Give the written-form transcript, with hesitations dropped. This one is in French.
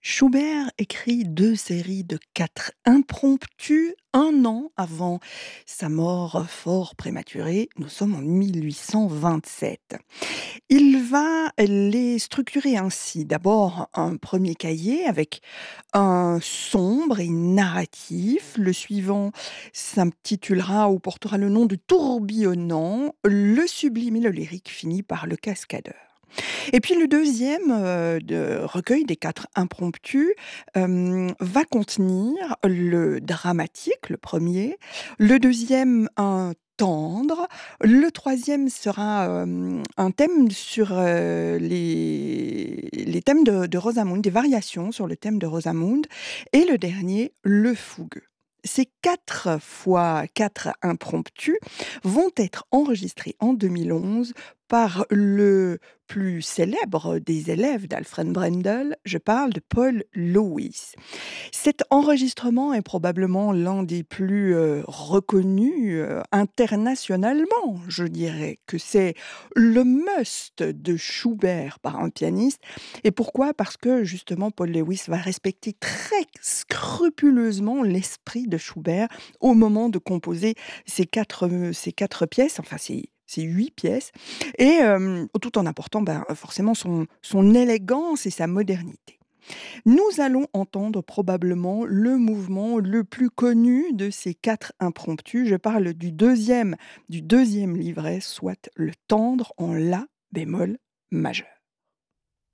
Schubert écrit 2 séries de 4 impromptus 1 an avant sa mort fort prématurée. Nous sommes en 1827. Il va les structurer ainsi. D'abord, un premier cahier avec un sombre et narratif. Le suivant s'intitulera ou portera le nom de tourbillonnant. Le sublime et le lyrique finit par le cascadeur. Et puis le deuxième de recueil des 4 impromptus, va contenir le dramatique, le premier, le deuxième un tendre, le troisième sera, un thème sur, les thèmes de Rosamunde, des variations sur le thème de Rosamunde et le dernier, le fougueux. Ces 4 fois 4 impromptus vont être enregistrés en 2011 par le plus célèbre des élèves d'Alfred Brendel, je parle de Paul Lewis. Cet enregistrement est probablement l'un des plus, reconnus, internationalement. Je dirais que c'est le must de Schubert par un pianiste. Et pourquoi? Parce que justement Paul Lewis va respecter très scrupuleusement l'esprit de Schubert au moment de composer ces 4 pièces, enfin ces 8 pièces et tout en apportant, forcément son élégance et sa modernité. Nous allons entendre probablement le mouvement le plus connu de ces 4 impromptus. Je parle du deuxième livret, soit le tendre en la bémol majeur.